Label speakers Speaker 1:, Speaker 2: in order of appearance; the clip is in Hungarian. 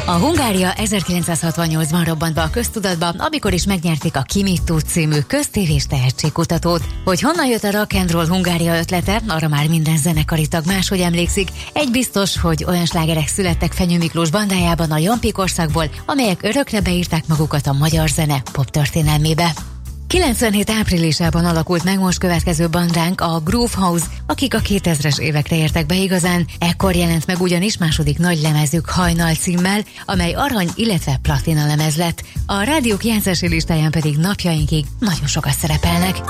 Speaker 1: A Hungária 1968-ban robbant be a köztudatba, amikor is megnyerték a Ki mit tud című köztévés tehetségkutatót. Hogy honnan jött a Rock and Roll Hungária ötlete, arra már minden zenekari tag máshogy emlékszik. Egy biztos, hogy olyan slágerek születtek Fenyő Miklós bandájában a Jampik korszakból, amelyek örökre beírták magukat a magyar zene pop történelmébe. 97 áprilisában alakult meg most következő bandánk, a Groove House, akik a 2000-es évekre értek be igazán. Ekkor jelent meg ugyanis második nagy lemezük Hajnal címmel, amely arany, illetve platina lemez lett. A rádiók játszási listáján pedig napjainkig nagyon sokat szerepelnek.